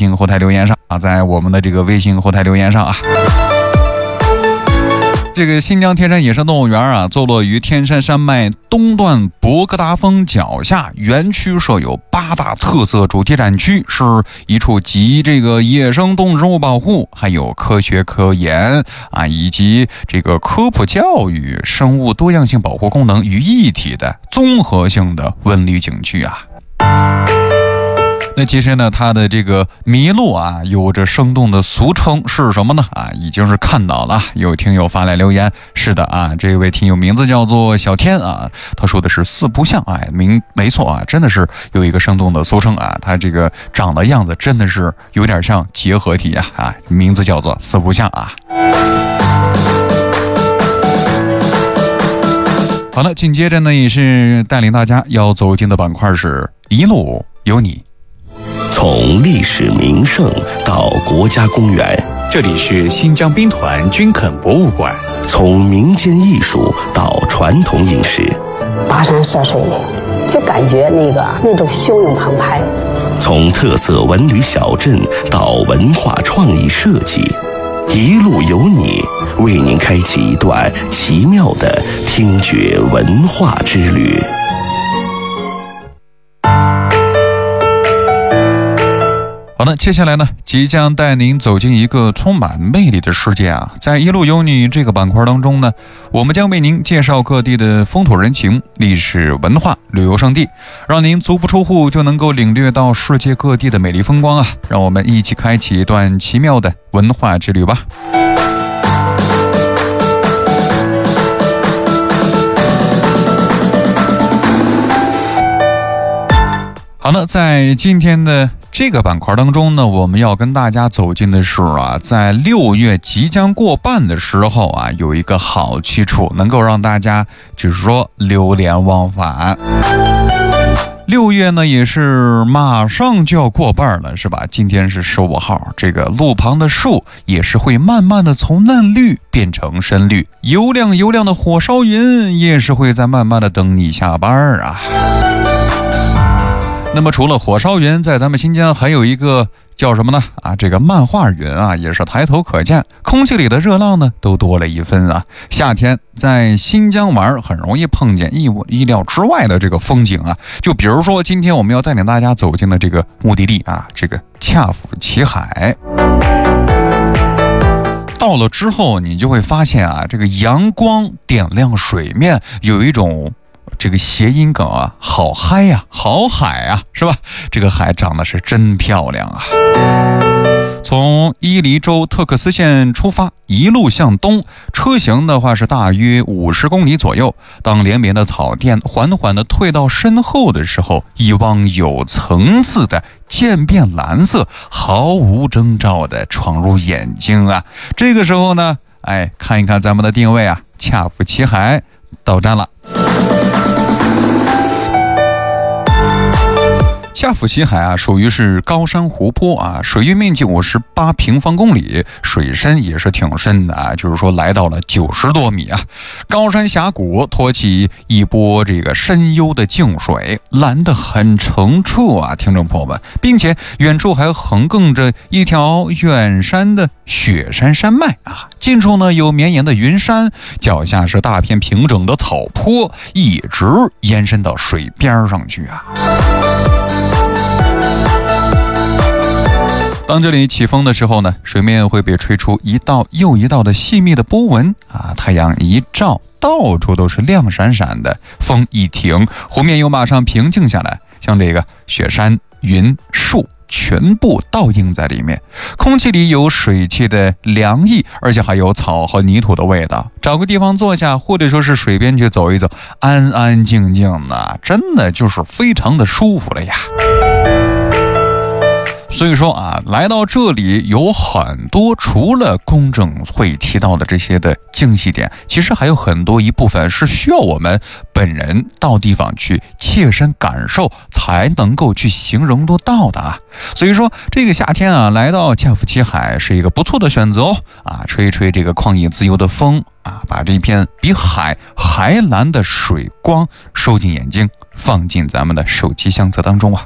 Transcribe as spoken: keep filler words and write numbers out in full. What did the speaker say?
信后台留言上啊，在我们的这个微信后台留言上啊。这个新疆天山野生动物园啊，坐落于天山山脉东段博格达峰脚下，园区设有八大特色主题展区，是一处集这个野生动植物保护、还有科学科研啊，以及这个科普教育、生物多样性保护功能于一体的综合性的文旅景区啊。那其实呢，它的这个麋鹿啊，有着生动的俗称是什么呢？啊，已经是看到了，有听友发来留言，是的啊，这位听友名字叫做小天啊，他说的是四不像，哎，明没错啊，真的是有一个生动的俗称啊，他这个长的样子真的是有点像结合体啊，啊，名字叫做四不像啊。好了，紧接着呢，也是带领大家要走进的板块是一路有你。 从历史名胜到国家公园， 这里是新疆兵团军垦博物馆； 从民间艺术到传统饮食， 跋山涉水就感觉那个那种汹涌澎湃； 从特色文旅小镇到文化创意设计，一路有你，为您开启一段奇妙的听觉文化之旅。 好的，接下来呢，即将带您走进一个充满魅力的世界啊！在一路有你这个板块当中呢，我们将为您介绍各地的风土人情、历史文化、旅游胜地，让您足不出户就能够领略到世界各地的美丽风光啊！让我们一起开启一段奇妙的文化之旅吧。好了，在今天的这个板块当中呢，我们要跟大家走进的是啊，在六月即将过半的时候啊，有一个好去处，能够让大家就是说流连忘返。六月呢也是马上就要过半了，是吧？今天是十五号，这个路旁的树也是会慢慢的从嫩绿变成深绿，油亮油亮的火烧云也是会在慢慢的等你下班啊。那么除了火烧云，在咱们新疆还有一个叫什么呢？啊，这个漫画云啊，也是抬头可见，空气里的热浪呢都多了一分啊。夏天在新疆玩，很容易碰见意意料之外的这个风景啊。就比如说今天我们要带领大家走进的这个目的地啊，这个恰府齐海。到了之后，你就会发现啊，这个阳光点亮水面，有一种这个谐音梗啊，好嗨呀、啊，好海啊，是吧？这个海长得是真漂亮啊！从伊犁州特克斯县出发，一路向东，车行的话是大约五十公里左右。当连绵的草甸缓缓地退到身后的时候，一汪有层次的渐变蓝色毫无征兆地闯入眼睛啊！这个时候呢，哎，看一看咱们的定位啊，恰府齐海到站了。恰府齐海啊，属于是高山湖泊啊，水域面积五十八平方公里，水深也是挺深的啊，就是说来到了九十多米啊。高山峡谷托起一波这个深幽的静水，蓝得很澄澈啊，听众朋友们，并且远处还横亘着一条远山的雪山山脉啊，近处呢有绵延的云山，脚下是大片平整的草坡，一直延伸到水边上去啊。当这里起风的时候呢，水面会被吹出一道又一道的细密的波纹啊，太阳一照，到处都是亮闪闪的，风一停，湖面又马上平静下来，像这个雪山、云、树全部倒映在里面，空气里有水汽的凉意，而且还有草和泥土的味道。找个地方坐下，或者说是水边去走一走，安安静静的，真的就是非常的舒服了呀。所以说啊，来到这里有很多除了公证会提到的这些的精细点，其实还有很多一部分是需要我们本人到地方去切身感受才能够去形容得到的啊。所以说这个夏天啊，来到恰府齐海是一个不错的选择哦啊，吹一吹这个旷野自由的风啊，把这片比海还蓝的水光收进眼睛，放进咱们的手机相册当中啊。